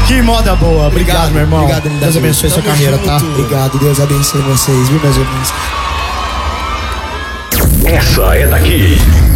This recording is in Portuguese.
Que moda boa. Obrigado, meu irmão. Obrigado, MW. Deus abençoe sua Tamo carreira, junto. tá? Obrigado, Deus abençoe vocês, viu, meus irmãos? Essa é daqui.